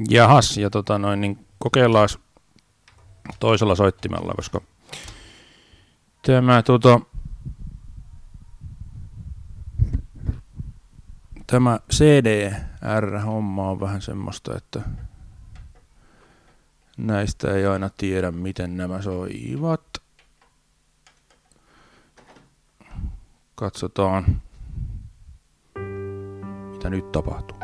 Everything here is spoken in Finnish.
Jahas, ja niin kokeillaan toisella soittimella, koska tämä CDR-homma on vähän semmoista, että näistä ei aina tiedä, miten nämä soivat. Katsotaan, mitä nyt tapahtuu.